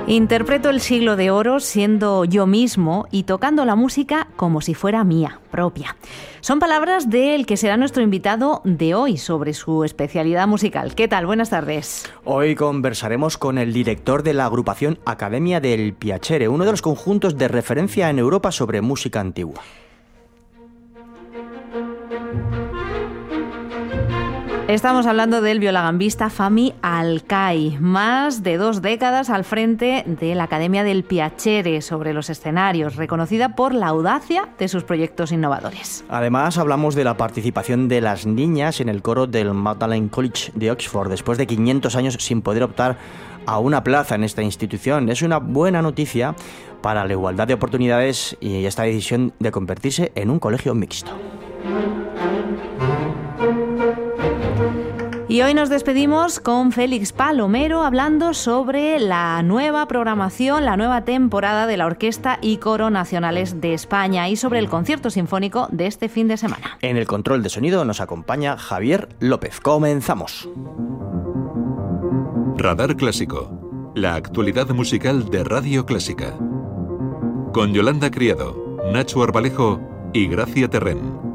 Interpreto el siglo de oro siendo yo mismo y tocando la música como si fuera mía, propia. Son palabras del que será nuestro invitado de hoy sobre su especialidad musical. ¿Qué tal? Buenas tardes. Hoy conversaremos con el director de la agrupación Accademia del Piacere, uno de los conjuntos de referencia en Europa sobre música antigua. Estamos hablando del violagambista Fami Alcai, más de 2 décadas al frente de la Accademia del Piacere sobre los escenarios, reconocida por la audacia de sus proyectos innovadores. Además, hablamos de la participación de las niñas en el coro del Magdalen College de Oxford, después de 500 años sin poder optar a una plaza en esta institución. Es una buena noticia para la igualdad de oportunidades y esta decisión de convertirse en un colegio mixto. Y hoy nos despedimos con Félix Palomero hablando sobre la nueva programación, la nueva temporada de la Orquesta y Coro Nacionales de España y sobre el concierto sinfónico de este fin de semana. En el control de sonido nos acompaña Javier López. Comenzamos. Radar Clásico, la actualidad musical de Radio Clásica. Con Yolanda Criado, Nacho Arbalejo y Gracia Terrén.